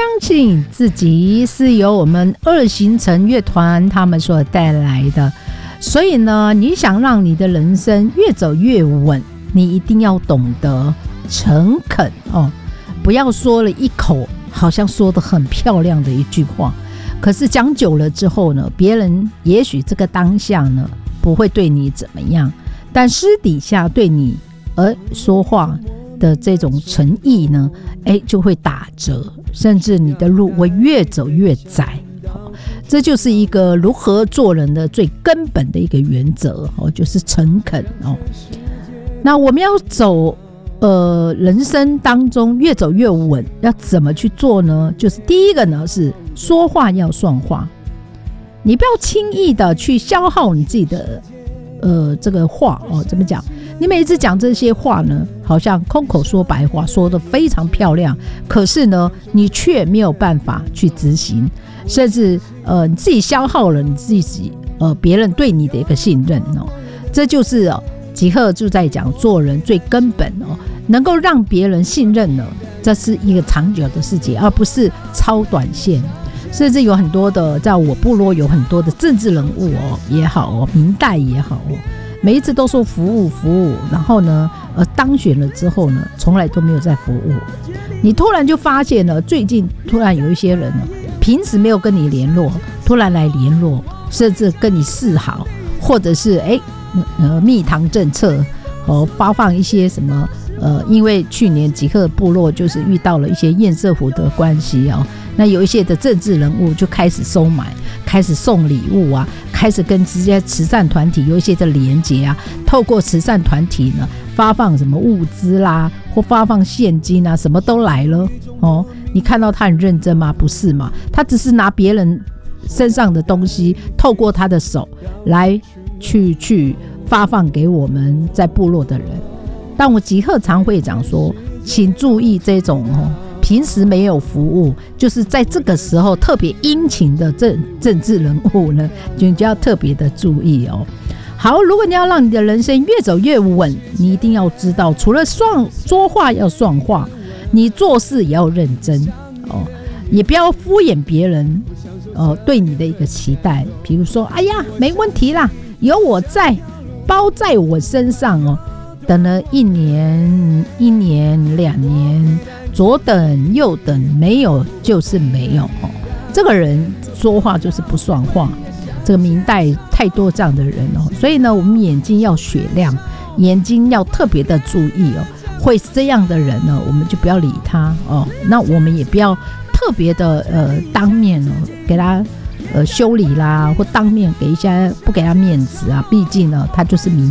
信自己是由我们二行程乐团他们所带来的，所以呢，你想让你的人生越走越稳，你一定要懂得诚恳哦，不要说了一口好像说得很漂亮的一句话，可是讲久了之后呢，别人也许这个当下呢不会对你怎么样，但私底下对你而说话的这种诚意呢，就会打折，甚至你的路会越走越窄。这就是一个如何做人的最根本的一个原则，就是诚恳。那我们要走人生当中越走越稳，要怎么去做呢？就是第一个呢是说话要算话，你不要轻易的去消耗你自己的这个话怎么讲？你每一次讲这些话呢，好像空口说白话，说得非常漂亮，可是呢，你却没有办法去执行，甚至你自己消耗了你自己别人对你的一个信任这就是吉赫就在讲做人最根本能够让别人信任呢，这是一个长久的事情，而不是超短线。甚至有很多的，在我部落有很多的政治人物也好明代也好每一次都说服务，然后呢当选了之后呢，从来都没有在服务。你突然就发现了，最近突然有一些人平时没有跟你联络，突然来联络，甚至跟你示好，或者是蜜糖政策发放一些什么因为去年吉赫部落就是遇到了一些堰塞湖的关系那有一些的政治人物就开始收买，开始送礼物开始跟这些慈善团体有一些的连结透过慈善团体呢发放什么物资啦，或发放现金什么都来了你看到他很认真吗？不是嘛，他只是拿别人身上的东西透过他的手来去发放给我们在部落的人。但我吉赫常会讲说，请注意这种平时没有服务，就是在这个时候特别殷勤的政治人物呢，就要特别的注意好，如果你要让你的人生越走越稳，你一定要知道，除了说话要算话，你做事也要认真也不要敷衍别人对你的一个期待。比如说，哎呀，没问题啦，有我在，包在我身上等了1年、1年、2年，左等右等，没有就是没有这个人说话就是不算话。这个明代太多这样的人所以呢，我们眼睛要雪亮，眼睛要特别的注意会这样的人呢，我们就不要理他那我们也不要特别的当面给他修理啦，或当面给一些不给他面子毕竟呢，他就是明